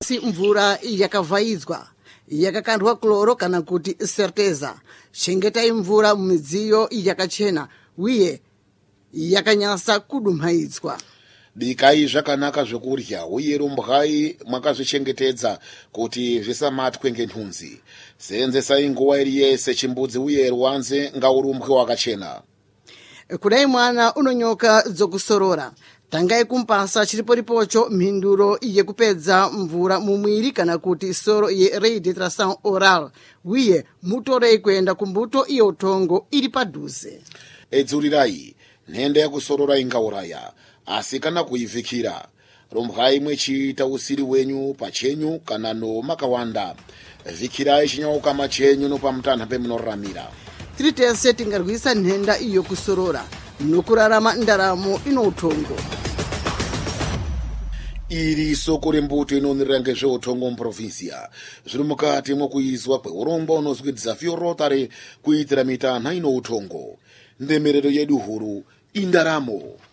pasi mvura yakavhaidzwa yakakandwa kloro kana kuti certeza. Chengetai mvura mumidziyo yakachena uye yakanyasa kudumhaidzwa. Bikai zvakanaka zvekurya uye rumbwai mwakazvichengetedza kuti zvisamatwe ngenhunzi. Seenzesai nguva iri yese chimbudzi uye ruwanze ngaurumbwe wakachena. Kudai mwana unonyoka dzokusorora, tangai kumpasa chiriporipocho mhinduro yekupedza mvura mumwiri kana kuti soro ye rehydratation oral uye mutorei kuenda kumbuto iyo utongo iri padhuze. Edzurirai nhenda yakusorora ingauraya, asi kana kuivhikira rumbwai mwechiita usiri wenyu pachenyu kana nomakawanda. Vhikirai chinyaukama chenyu nopamutanha pemunoramira. Tiri tese tingarwisa nhenda iyo kusorora nokurarama ndaramo ino utongo. Iri soko rembuto inoonera ngezveutongo muprovinsia zviri mukati mwokuizwa kweurongwa unozwi Desafio Rotary kuitira mitanha ino utongo. Ndemerero yedu huru indaramo.